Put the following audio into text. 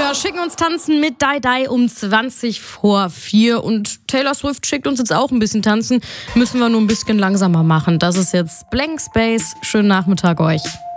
schicken uns tanzen mit Die Die um 4:20. Und Taylor Swift schickt uns jetzt auch ein bisschen tanzen. Müssen wir nur ein bisschen langsamer machen. Das ist jetzt Blank Space. Schönen Nachmittag euch.